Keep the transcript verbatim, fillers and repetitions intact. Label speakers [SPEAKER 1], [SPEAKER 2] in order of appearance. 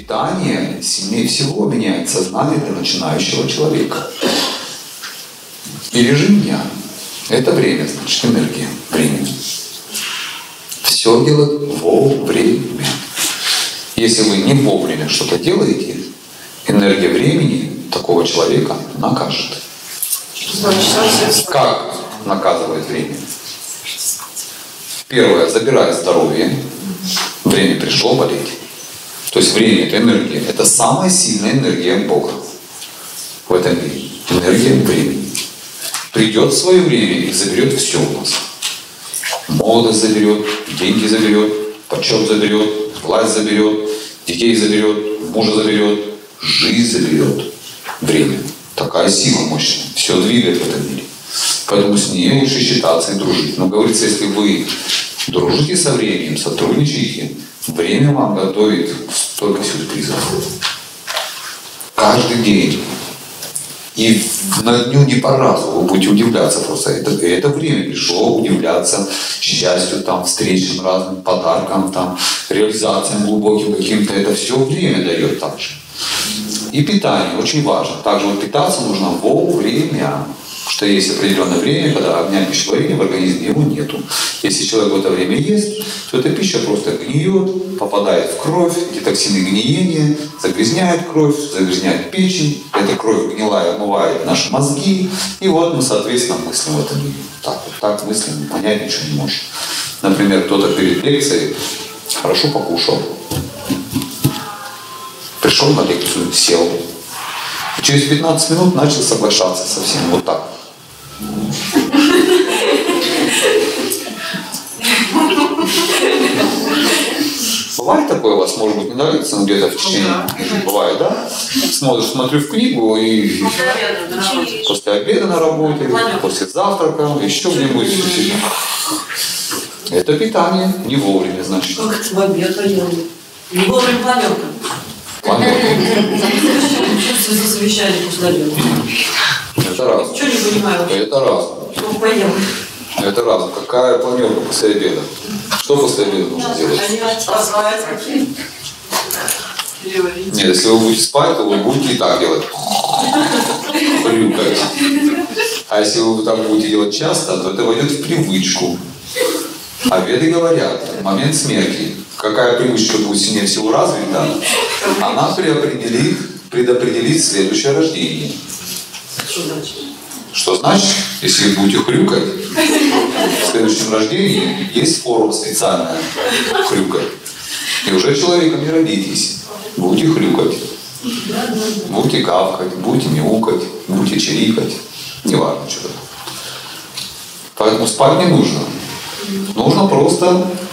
[SPEAKER 1] питание сильнее всего меняет сознание для начинающего человека. И режим дня – это время, значит, энергия, время. Все делать вовремя. Если вы не вовремя что-то делаете, энергия времени такого человека накажет. Как наказывает время? Первое, забирает здоровье. Время пришло болеть. То есть время – это энергия. Это самая сильная энергия Бога в этом мире. Энергия времени. Придет в свое время и заберет все у нас. Молодость заберет, деньги заберет, почет заберет, власть заберет, детей заберет, мужа заберет, жизнь заберет. Время. Такая сила мощная. Все двигает в этом мире. Поэтому с ней лучше считаться и дружить. Но говорится, если вы дружите со временем, сотрудничаете, время вам готовит столько сюрпризов. Каждый день. И на дню не по разу вы будете удивляться просто. Это, это время пришло удивляться счастью, там, встречам разным, подаркам, там, реализациям глубоким каким-то. Это все время дает также. И питание очень важно. Также вот питаться нужно вовремя. Потому что есть определенное время, когда огня пищеварения в организме его нету. Если человек в это время ест, то эта пища просто гниет, попадает в кровь, эти токсины гниения, загрязняют кровь, загрязняют печень, эта кровь гнилая омывает наши мозги, и вот мы, соответственно, мыслим в этом мире. Так вот, так мыслим, понять ничего не можем. Например, кто-то перед лекцией хорошо покушал, пришел на лекцию, сел, и через пятнадцать минут начал соглашаться со всем вот так. Бывает такое у вас, может быть, не нравится, но где-то в течение бывает, да? Смотришь, смотрю в книгу и после обеда на работе, после завтрака, еще где-нибудь. Это питание не вовремя, значит.
[SPEAKER 2] Как в обед поели. Не вовремя планерка.
[SPEAKER 1] Планерка.
[SPEAKER 2] Что за совещание после обеда?
[SPEAKER 1] Это раз.
[SPEAKER 2] Что не понимаю?
[SPEAKER 1] Это раз.
[SPEAKER 2] Что мы поем?
[SPEAKER 1] Это раз. Какая планерка после обеда? Что после обеда нужно делать? Нет, если вы будете спать, то вы будете и так делать. Хрюкать. А если вы так будете делать часто, то это войдет в привычку. А веды говорят, момент смерти, какая привычка будет сильнее всего развита, она предопределит, предопределит следующее рождение.
[SPEAKER 2] Что значит?
[SPEAKER 1] Что значит, если вы будете хрюкать, в следующем рождении есть форма специальная хрюкать. И уже человеком не родитесь. Будете хрюкать. Будете гавкать, будете мяукать, будете чирикать. Неважно что. Поэтому спать не нужно. Нужно просто